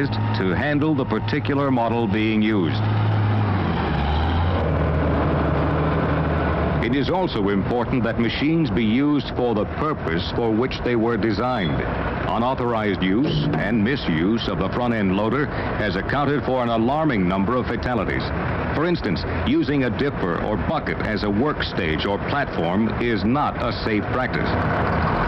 customized to handle the particular model being used. It is also important that machines be used for the purpose for which they were designed. Unauthorized use and misuse of the front-end loader has accounted for an alarming number of fatalities. For instance, using a dipper or bucket as a work stage or platform is not a safe practice.